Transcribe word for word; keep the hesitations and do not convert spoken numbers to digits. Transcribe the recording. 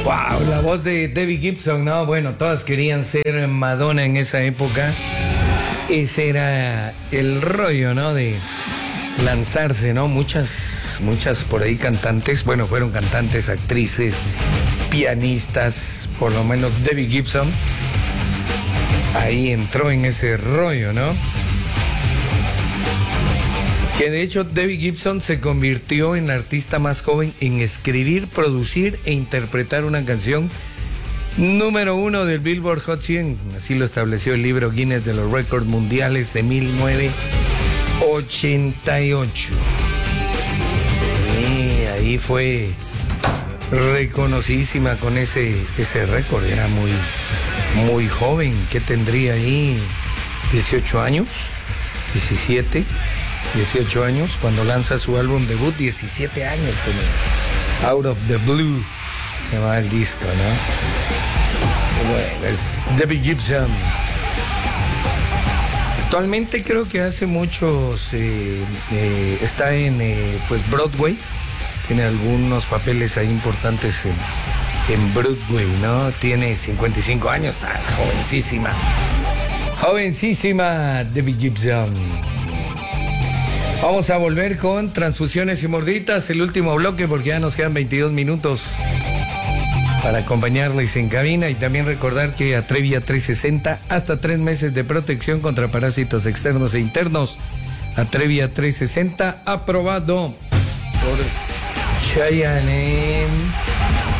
Wow, la voz de Debbie Gibson, ¿no? Bueno, todas querían ser Madonna en esa época. Ese era el rollo, ¿no? De lanzarse, ¿no? Muchas, muchas por ahí cantantes, bueno, fueron cantantes, actrices, pianistas, por lo menos Debbie Gibson. Ahí entró en ese rollo, ¿no? Que de hecho Debbie Gibson se convirtió en la artista más joven en escribir, producir e interpretar una canción número uno del Billboard Hot cien. Así lo estableció el libro Guinness de los récords mundiales de mil novecientos ochenta y ocho. Sí, ahí fue reconocidísima con ese, ese récord. Era muy, muy joven. ¿Qué tendría ahí? dieciocho años, diecisiete. dieciocho años, cuando lanza su álbum debut, diecisiete años tenía. Out of the Blue se llama el disco, ¿no? Bueno, es Debbie Gibson. Actualmente creo que hace muchos, eh, eh, está en eh, pues Broadway, tiene algunos papeles ahí importantes en, en Broadway, ¿no? Tiene cincuenta y cinco años, está jovencísima. Jovencísima Debbie Gibson. Vamos a volver con transfusiones y morditas, el último bloque, porque ya nos quedan veintidós minutos para acompañarles en cabina. Y también recordar que Atrevia trescientos sesenta, hasta tres meses de protección contra parásitos externos e internos. Atrevia trescientos sesenta, aprobado por Cheyenne.